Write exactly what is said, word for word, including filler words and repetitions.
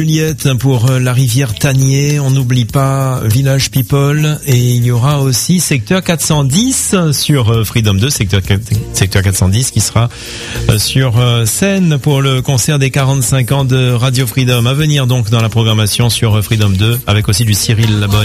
Juliette pour la rivière Tanier, on n'oublie pas Village People et il y aura aussi Secteur quatre cent dix sur Freedom deux, Secteur quatre cent dix qui sera sur scène pour le concert des quarante-cinq ans de Radio Freedom. À venir donc dans la programmation sur Freedom deux avec aussi du Cyril Labonne.